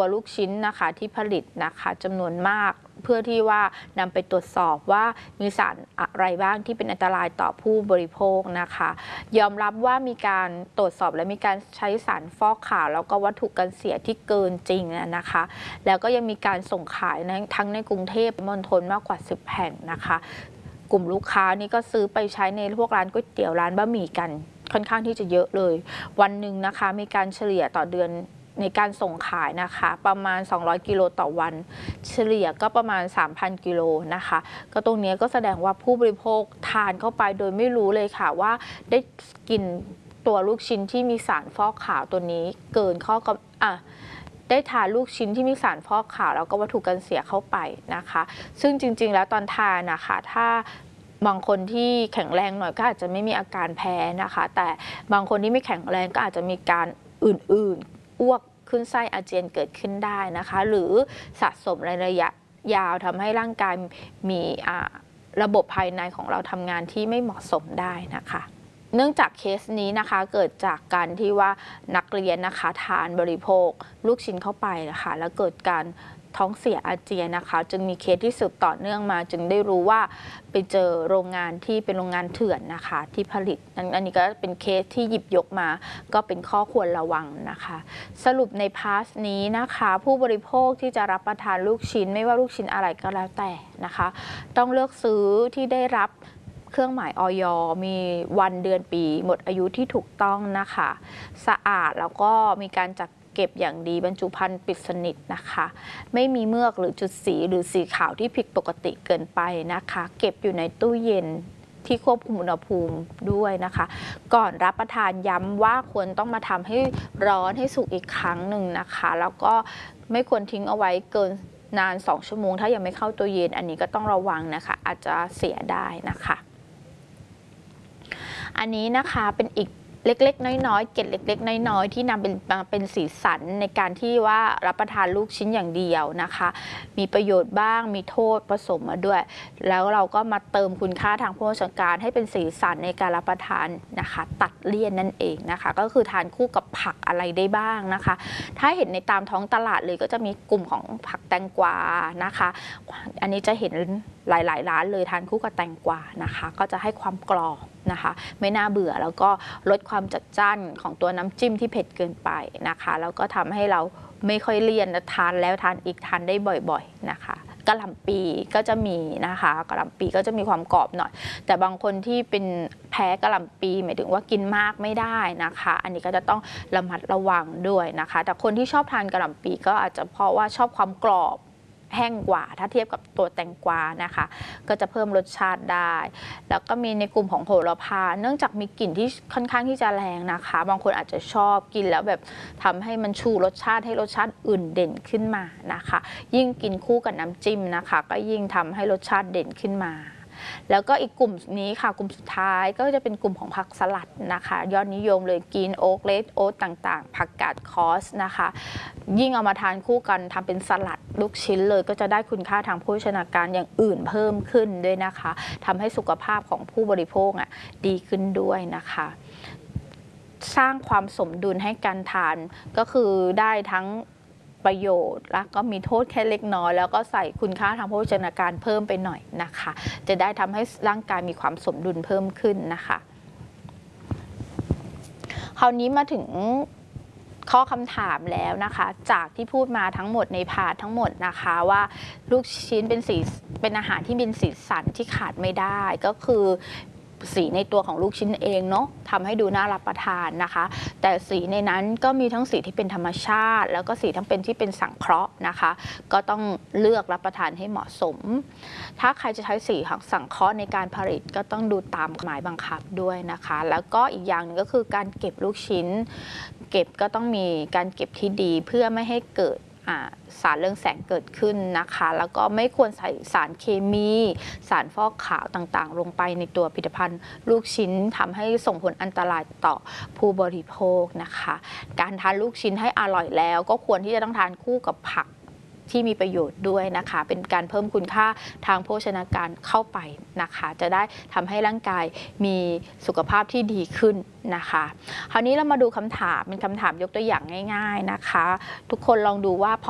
ตัวลูกชิ้นนะคะที่ผลิตนะคะจำนวนมากเพื่อที่ว่านำไปตรวจสอบว่ามีสารอะไรบ้างที่เป็นอันตรายต่อผู้บริโภคนะคะยอมรับว่ามีการตรวจสอบและมีการใช้สารฟอกขาวแล้วก็วัตถุกันเสียที่เกินจริงนะคะแล้วก็ยังมีการส่งขายทั้งในกรุงเทพมณฑลมากกว่า10 แห่งนะคะกลุ่มลูกค้านี่ก็ซื้อไปใช้ในพวกร้านก๋วยเตี๋ยวร้านบะหมี่กันค่อนข้างที่จะเยอะเลยวันหนึ่งนะคะมีการเฉลี่ยต่อเดือนในการส่งขายนะคะประมาณ200 กิโลต่อวันเฉลี่ยก็ประมาณ 3,000 กิโลนะคะก็ตรงนี้ก็แสดงว่าผู้บริโภคทานเข้าไปโดยไม่รู้เลยค่ะว่าได้กินตัวลูกชิ้นที่มีสารฟอกขาวตัวนี้เกินข้อกำได้ทานลูกชิ้นที่มีสารฟอกขาวแล้วก็วัตถุกันเสียเข้าไปนะคะซึ่งจริงๆแล้วตอนทานนะคะถ้าบางคนที่แข็งแรงหน่อยก็อาจจะไม่มีอาการแพ้นะคะแต่บางคนที่ไม่แข็งแรงก็อาจจะมีการอื่นๆอ้วกขึ้นไส้อาเจียนเกิดขึ้นได้นะคะหรือสะสมในระยะยาวทำให้ร่างกายมีระบบภายในของเราทำงานที่ไม่เหมาะสมได้นะคะเนื่องจากเคสนี้นะคะเกิดจากการที่ว่านักเรียนนะคะทานบริโภคลูกชิ้นเข้าไปนะคะแล้วเกิดการท้องเสียอาเจียนนะคะจึงมีเคสที่สืบต่อเนื่องมาจึงได้รู้ว่าไปเจอโรงงานที่เป็นโรงงานเถื่อนนะคะที่ผลิตอันนี้ก็เป็นเคสที่หยิบยกมาก็เป็นข้อควรระวังนะคะสรุปในพาร์ทนี้นะคะผู้บริโภคที่จะรับประทานลูกชิ้นไม่ว่าลูกชิ้นอะไรก็แล้วแต่นะคะต้องเลือกซื้อที่ได้รับเครื่องหมายอย.มีวันเดือนปีหมดอายุที่ถูกต้องนะคะสะอาดแล้วก็มีการจัดเก็บอย่างดีบรรจุภัณฑ์ปิดสนิทนะคะไม่มีเมือกหรือจุดสีหรือสีขาวที่ผิดปกติเกินไปนะคะเก็บอยู่ในตู้เย็นที่ควบคุมอุณหภูมิด้วยนะคะก่อนรับประทานย้ำว่าควรต้องมาทำให้ร้อนให้สุกอีกครั้งหนึ่งนะคะแล้วก็ไม่ควรทิ้งเอาไว้เกินนาน2 ชั่วโมงถ้ายังไม่เข้าตู้เย็นอันนี้ก็ต้องระวังนะคะอาจจะเสียได้นะคะอันนี้นะคะเป็นอีกเล็กๆน้อยๆเกร็ดเล็กๆน้อยๆที่นำเป็นสีสันในการที่ว่ารับประทานลูกชิ้นอย่างเดียวนะคะมีประโยชน์บ้างมีโทษผสมมาด้วยแล้วเราก็มาเติมคุณค่าทางโภชนาการให้เป็นสีสันในการรับประทานนะคะตัดเลี่ยนนั่นเองนะคะก็คือทานคู่กับผักอะไรได้บ้างนะคะถ้าเห็นในตามท้องตลาดเลยก็จะมีกลุ่มของผักแตงกวานะคะอันนี้จะเห็นหลายๆร้านเลยทานคู่กับแตงกวานะคะก็จะให้ความกรอบนะคะไม่น่าเบื่อแล้วก็ลดความจัดจ้านของตัวน้ำจิ้มที่เผ็ดเกินไปนะคะแล้วก็ทำให้เราไม่ค่อยเลี่ยนทานแล้วทานอีกทานได้บ่อยๆนะคะกะหล่ำปีก็จะมีนะคะกะหล่ำปีก็จะมีความกรอบหน่อยแต่บางคนที่เป็นแพ้กะหล่ำปีหมายถึงว่ากินมากไม่ได้นะคะอันนี้ก็จะต้องระมัดระวังด้วยนะคะแต่คนที่ชอบทานกะหล่ำปีก็อาจจะเพราะว่าชอบความกรอบแห้งกว่าถ้าเทียบกับตัวแตงกวานะคะก็จะเพิ่มรสชาติได้แล้วก็มีในกลุ่มของโหระพาเนื่องจากมีกลิ่นที่ค่อนข้างที่จะแรงนะคะบางคนอาจจะชอบกินแล้วแบบทำให้มันชูรสชาติให้รสชาติอื่นเด่นขึ้นมานะคะยิ่งกินคู่กับน้ำจิ้มนะคะก็ยิ่งทำให้รสชาติเด่นขึ้นมาแล้วก็อีกกลุ่มนี้ค่ะกลุ่มสุดท้ายก็จะเป็นกลุ่มของผักสลัดนะคะยอดนิยมเลยกินโอ๊กเลดโอ๊ตต่างๆผักกาดคอสนะคะยิ่งเอามาทานคู่กันทำเป็นสลัดลูกชิ้นเลยก็จะได้คุณค่าทางโภชนาการอย่างอื่นเพิ่มขึ้นด้วยนะคะทำให้สุขภาพของผู้บริโภคดีขึ้นด้วยนะคะสร้างความสมดุลให้การทานก็คือได้ทั้งประโยชน์แล้วก็มีโทษแค่เล็กน้อยแล้วก็ใส่คุณค่าทางโภชนาการเพิ่มไปหน่อยนะคะจะได้ทำให้ร่างกายมีความสมดุลเพิ่มขึ้นนะคะคราวนี้มาถึงข้อคำถามแล้วนะคะจากที่พูดมาทั้งหมดในพาร์ททั้งหมดนะคะว่าลูกชิ้นเป็นอาหารที่มีสีสันที่ขาดไม่ได้ก็คือสีในตัวของลูกชิ้นเองเนาะทำให้ดูน่ารับประทานนะคะแต่สีในนั้นก็มีทั้งสีที่เป็นธรรมชาติแล้วก็สีทั้งเป็นที่เป็นสังเคราะห์นะคะก็ต้องเลือกรับประทานให้เหมาะสมถ้าใครจะใช้สีสังเคราะห์ในการผลิตก็ต้องดูตามกฎหมายบังคับด้วยนะคะแล้วก็อีกอย่างนึงก็คือการเก็บลูกชิ้นเก็บก็ต้องมีการเก็บที่ดีเพื่อไม่ให้เกิดสารเรืองแสงเกิดขึ้นนะคะแล้วก็ไม่ควรใส่สารเคมีสารฟอกขาวต่างๆลงไปในตัวผลิตภัณฑ์ลูกชิ้นทำให้ส่งผลอันตรายต่อผู้บริโภคนะคะการทานลูกชิ้นให้อร่อยแล้วก็ควรที่จะต้องทานคู่กับผักที่มีประโยชน์ด้วยนะคะเป็นการเพิ่มคุณค่าทางโภชนาการเข้าไปนะคะจะได้ทำให้ร่างกายมีสุขภาพที่ดีขึ้นนะคะคราวนี้เรามาดูคำถามเป็นคำถามยกตัวอย่างง่ายๆนะคะทุกคนลองดูว่า